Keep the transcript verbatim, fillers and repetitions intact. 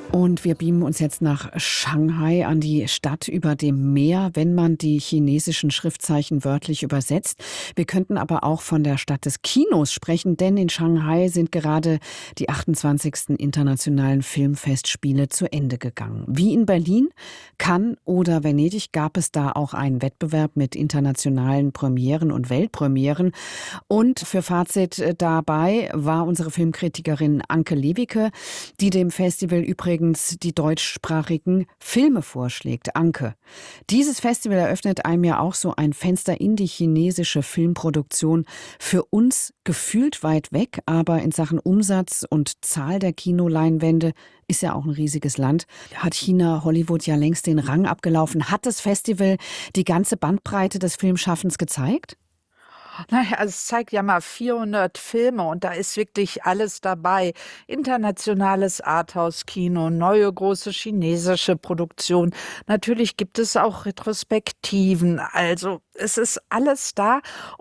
Und wir beamen uns jetzt nach Shanghai, an die Stadt über dem Meer, wenn man die chinesischen Schriftzeichen wörtlich übersetzt. Wir könnten aber auch von der Stadt des Kinos sprechen, denn in Shanghai sind gerade die achtundzwanzigsten internationalen Filmfestspiele zu Ende gegangen. Wie in Berlin, Cannes oder Venedig gab es da auch einen Wettbewerb mit internationalen Premieren und Weltpremieren. Und für Fazit dabei war unsere Filmkritikerin Anke Lewicke, die dem Festival übrigens die deutschsprachigen Filme vorschlägt. Anke, dieses Festival eröffnet einem ja auch so ein Fenster in die chinesische Filmproduktion. Für uns gefühlt weit weg, aber in Sachen Umsatz und Zahl der Kinoleinwände ist ja auch ein riesiges Land. Hat China Hollywood ja längst den Rang abgelaufen. Hat das Festival die ganze Bandbreite des Filmschaffens gezeigt? Naja, also es zeigt ja mal vierhundert Filme und da ist wirklich alles dabei. Internationales Arthouse-Kino, neue große chinesische Produktion. Natürlich gibt es auch Retrospektiven. Also es ist alles da.